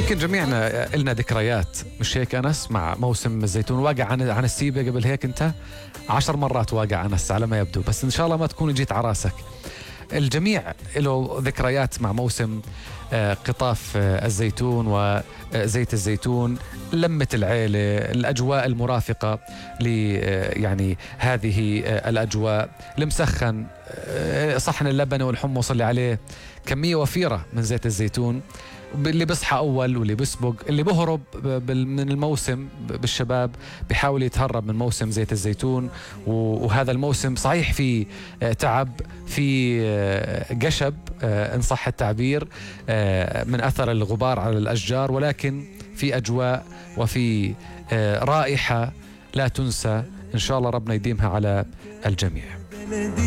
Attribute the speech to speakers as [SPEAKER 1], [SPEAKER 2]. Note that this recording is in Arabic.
[SPEAKER 1] يمكن جميعنا لنا ذكريات، مش هيك أنس، مع موسم الزيتون. واقع عن السيبة قبل هيك أنت 10 مرات واقع أنس على ما يبدو، بس إن شاء الله ما تكون جيت على راسك. الجميع له ذكريات مع موسم قطاف الزيتون وزيت الزيتون، لمة العيلة، الأجواء المرافقة يعني هذه الأجواء، المسخن، صحن اللبن والحمص اللي عليه كمية وفيرة من زيت الزيتون، اللي بيصحى أول واللي بيسبق، اللي بهرب من الموسم بالشباب بيحاول يتهرب من موسم زيت الزيتون. وهذا الموسم صحيح في تعب، في قشب إن صح التعبير، من أثر الغبار على الأشجار، ولكن في أجواء وفي رائحة لا تنسى. إن شاء الله ربنا يديمها على الجميع.